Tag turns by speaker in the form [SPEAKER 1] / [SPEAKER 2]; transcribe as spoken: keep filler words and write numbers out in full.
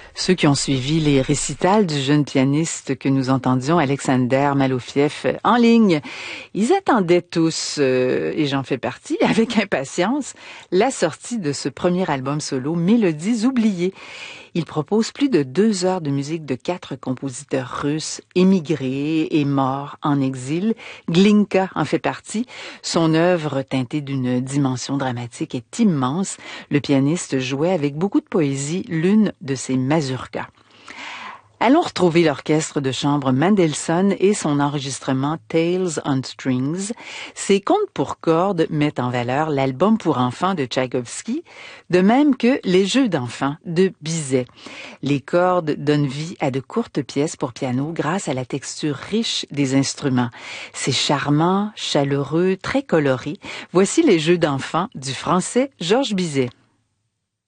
[SPEAKER 1] Ceux qui ont suivi les récitals du jeune pianiste que nous entendions, Alexander Malofiev, en ligne, ils attendaient tous, euh, et j'en fais partie, avec impatience, la sortie de ce premier album solo, Mélodies oubliées. Il propose plus de deux heures de musique de quatre compositeurs russes émigrés et morts en exil. Glinka en fait partie. Son œuvre, teintée d'une dimension dramatique, est immense. Le pianiste jouait avec beaucoup de poésie l'une de ses mazurkas. Allons retrouver l'orchestre de chambre Mendelssohn et son enregistrement Tales on Strings. Ces contes pour cordes mettent en valeur l'album pour enfants de Tchaïkovski, de même que les jeux d'enfants de Bizet. Les cordes donnent vie à de courtes pièces pour piano grâce à la texture riche des instruments. C'est charmant, chaleureux, très coloré. Voici les jeux d'enfants du français Georges Bizet.